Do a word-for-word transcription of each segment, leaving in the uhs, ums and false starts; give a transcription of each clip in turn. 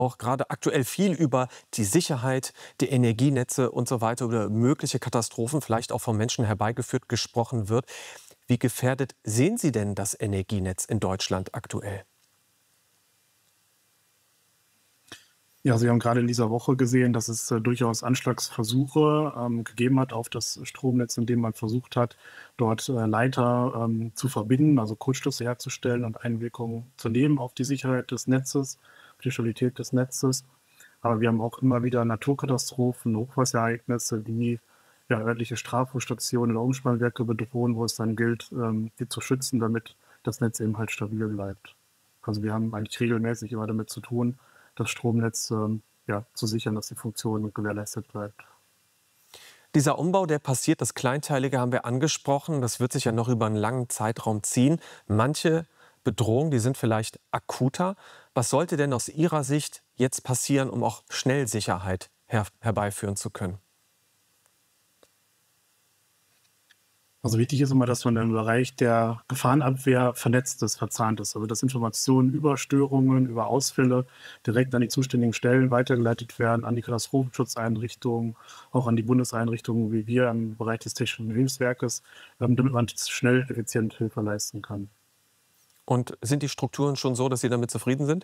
auch gerade aktuell viel über die Sicherheit, die Energienetze und so weiter, über mögliche Katastrophen, vielleicht auch vom Menschen herbeigeführt, gesprochen wird. Wie gefährdet sehen Sie denn das Energienetz in Deutschland aktuell? Ja, Sie haben gerade in dieser Woche gesehen, dass es äh, durchaus Anschlagsversuche ähm, gegeben hat auf das Stromnetz, indem man versucht hat, dort äh, Leiter ähm, zu verbinden, also Kurzschlüsse herzustellen und Einwirkungen zu nehmen auf die Sicherheit des Netzes, auf die Stabilität des Netzes. Aber wir haben auch immer wieder Naturkatastrophen, Hochwasserereignisse, die ja, örtliche Strafstationen oder Umspannwerke bedrohen, wo es dann gilt, ähm, die zu schützen, damit das Netz eben halt stabil bleibt. Also wir haben eigentlich regelmäßig immer damit zu tun, das Stromnetz ähm, ja, zu sichern, dass die Funktion gewährleistet bleibt. Dieser Umbau, der passiert, das Kleinteilige haben wir angesprochen, das wird sich ja noch über einen langen Zeitraum ziehen. Manche Bedrohungen, die sind vielleicht akuter. Was sollte denn aus Ihrer Sicht jetzt passieren, um auch schnell Sicherheit her herbeiführen zu können? Also wichtig ist immer, dass man im Bereich der Gefahrenabwehr vernetzt ist, verzahnt ist. Also dass Informationen über Störungen, über Ausfälle direkt an die zuständigen Stellen weitergeleitet werden, an die Katastrophenschutzeinrichtungen, auch an die Bundeseinrichtungen wie wir im Bereich des Technischen Hilfswerkes, ähm, damit man schnell, effizient Hilfe leisten kann. Und sind die Strukturen schon so, dass Sie damit zufrieden sind?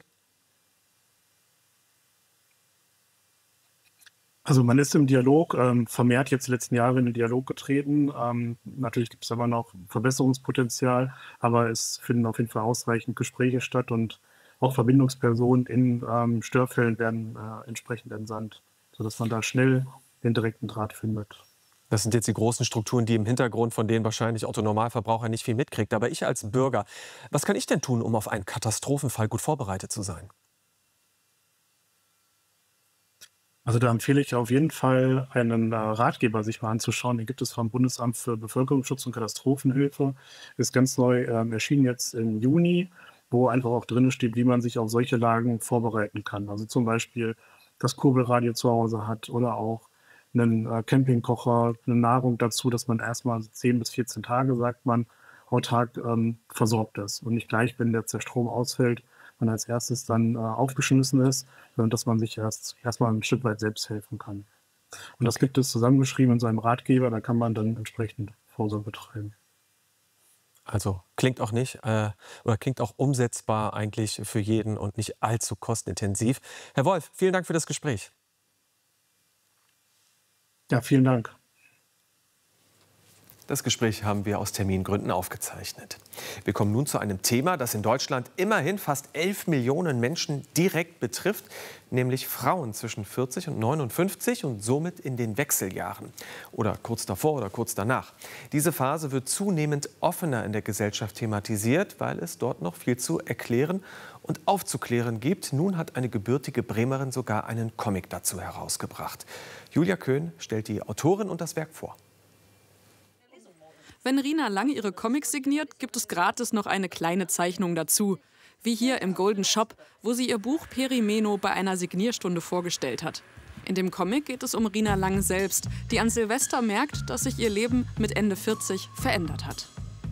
Also man ist im Dialog, ähm, vermehrt jetzt die letzten Jahre in den Dialog getreten. Ähm, natürlich gibt es aber noch Verbesserungspotenzial, aber es finden auf jeden Fall ausreichend Gespräche statt und auch Verbindungspersonen in ähm, Störfällen werden äh, entsprechend entsandt, sodass man da schnell den direkten Draht findet. Das sind jetzt die großen Strukturen, die im Hintergrund, von denen wahrscheinlich Otto Normalverbraucher nicht viel mitkriegt. Aber ich als Bürger, was kann ich denn tun, um auf einen Katastrophenfall gut vorbereitet zu sein? Also da empfehle ich auf jeden Fall, einen äh, Ratgeber sich mal anzuschauen. Den gibt es vom Bundesamt für Bevölkerungsschutz und Katastrophenhilfe. Ist ganz neu ähm, erschienen jetzt im Juni, wo einfach auch drin steht, wie man sich auf solche Lagen vorbereiten kann. Also zum Beispiel das Kurbelradio zu Hause hat oder auch einen äh, Campingkocher, eine Nahrung dazu, dass man erstmal zehn bis vierzehn Tage, sagt man, autark ähm, versorgt ist. Und nicht gleich, wenn der Strom ausfällt, man als erstes dann äh, aufgeschmissen ist, sondern dass man sich erst erstmal ein Stück weit selbst helfen kann. Und das gibt es zusammengeschrieben in seinem Ratgeber, da kann man dann entsprechend Vorsorge betreiben. Also klingt auch nicht äh, oder klingt auch umsetzbar eigentlich für jeden und nicht allzu kostenintensiv. Herr Wolf, vielen Dank für das Gespräch. Ja, vielen Dank. Das Gespräch haben wir aus Termingründen aufgezeichnet. Wir kommen nun zu einem Thema, das in Deutschland immerhin fast elf Millionen Menschen direkt betrifft, nämlich Frauen zwischen vierzig und neunundfünfzig und somit in den Wechseljahren oder kurz davor oder kurz danach. Diese Phase wird zunehmend offener in der Gesellschaft thematisiert, weil es dort noch viel zu erklären und aufzuklären gibt. Nun hat eine gebürtige Bremerin sogar einen Comic dazu herausgebracht. Julia Köhn stellt die Autorin und das Werk vor. Wenn Rina Lang ihre Comics signiert, gibt es gratis noch eine kleine Zeichnung dazu. Wie hier im Golden Shop, wo sie ihr Buch Perimeno bei einer Signierstunde vorgestellt hat. In dem Comic geht es um Rina Lang selbst, die an Silvester merkt, dass sich ihr Leben mit Ende vierzig verändert hat.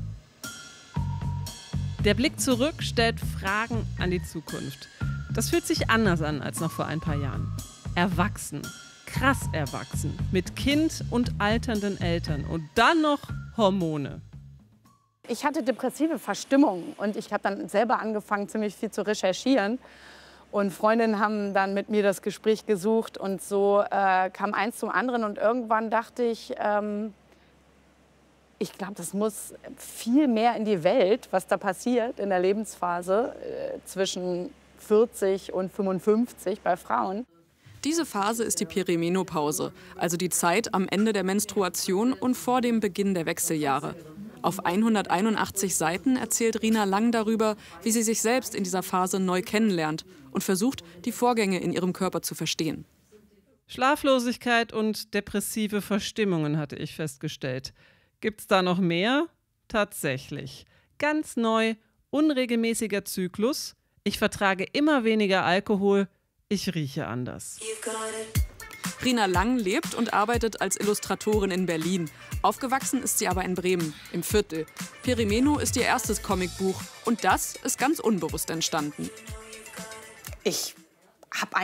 Der Blick zurück stellt Fragen an die Zukunft. Das fühlt sich anders an als noch vor ein paar Jahren. Erwachsen, krass erwachsen, mit Kind und alternden Eltern und dann noch Hormone. Ich hatte depressive Verstimmung und ich habe dann selber angefangen, ziemlich viel zu recherchieren. Und Freundinnen haben dann mit mir das Gespräch gesucht und so äh, kam eins zum anderen. Und irgendwann dachte ich, ähm, ich glaube, das muss viel mehr in die Welt, was da passiert in der Lebensphase äh, zwischen vierzig und fünfundfünfzig bei Frauen. Diese Phase ist die Perimenopause, also die Zeit am Ende der Menstruation und vor dem Beginn der Wechseljahre. Auf hunderteinundachtzig Seiten erzählt Rina Lang darüber, wie sie sich selbst in dieser Phase neu kennenlernt und versucht, die Vorgänge in ihrem Körper zu verstehen. Schlaflosigkeit und depressive Verstimmungen, hatte ich festgestellt. Gibt's da noch mehr? Tatsächlich. Ganz neu, unregelmäßiger Zyklus. Ich vertrage immer weniger Alkohol. Ich rieche anders. Rina Lang lebt und arbeitet als Illustratorin in Berlin. Aufgewachsen ist sie aber in Bremen, im Viertel. Perimeno ist ihr erstes Comicbuch und das ist ganz unbewusst entstanden. Ich habe